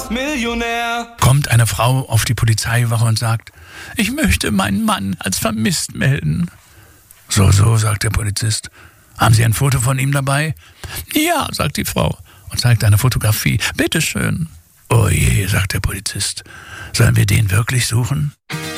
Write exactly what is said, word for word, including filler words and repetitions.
fast Millionär. Kommt eine Frau auf die Polizeiwache und sagt, ich möchte meinen Mann als vermisst melden. So, so, sagt der Polizist. Haben Sie ein Foto von ihm dabei? Ja, sagt die Frau und zeigt eine Fotografie. Bitteschön. Oh je, sagt der Polizist. Sollen wir den wirklich suchen?